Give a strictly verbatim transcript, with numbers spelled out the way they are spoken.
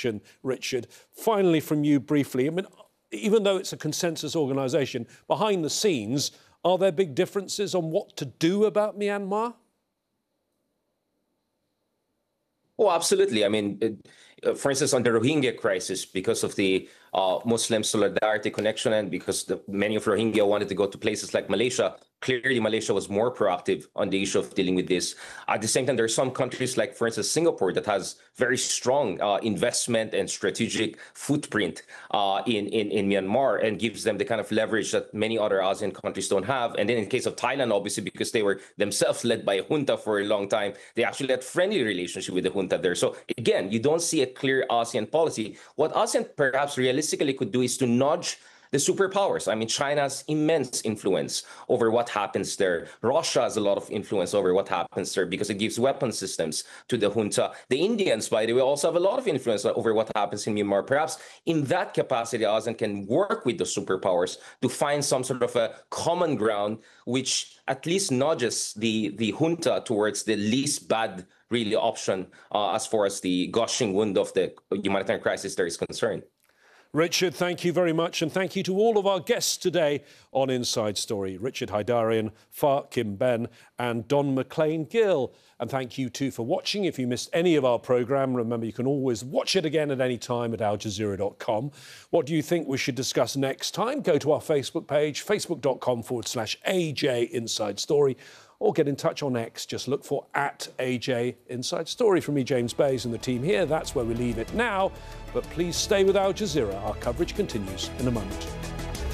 election, Richard. Finally, from you briefly, I mean, even though it's a consensus organisation, behind the scenes, are there big differences on what to do about Myanmar? Oh, absolutely. I mean, uh, for instance, on the Rohingya crisis, because of the uh, Muslim solidarity connection and because the, many of Rohingya wanted to go to places like Malaysia, clearly Malaysia was more proactive on the issue of dealing with this. At the same time, there are some countries like, for instance, Singapore that has very strong uh, investment and strategic footprint uh, in, in, in Myanmar and gives them the kind of leverage that many other ASEAN countries don't have. And then in the case of Thailand, obviously, because they were themselves led by a junta for a long time, they actually had friendly relationship with the junta there. So again, you don't see a clear ASEAN policy. What ASEAN perhaps realistically could do is to nudge the superpowers. I mean, China has immense influence over what happens there. Russia has a lot of influence over what happens there because it gives weapon systems to the junta. The Indians, by the way, also have a lot of influence over what happens in Myanmar. Perhaps in that capacity, ASEAN can work with the superpowers to find some sort of a common ground, which at least nudges the, the junta towards the least bad, really, option uh, as far as the gushing wound of the humanitarian crisis there is concerned. Richard, thank you very much, and thank you to all of our guests today on Inside Story. Richard Haidarian, Fa Kim Ben and Don McLean-Gill. And thank you too for watching. If you missed any of our programme, remember you can always watch it again at any time at al jazeera dot com. What do you think we should discuss next time? Go to our Facebook page, facebook.com forward slash AJ Inside Story, or get in touch on X. Just look for at A J Inside Story. From me, James Bays, and the team here, that's where we leave it now. But please stay with Al Jazeera. Our coverage continues in a moment.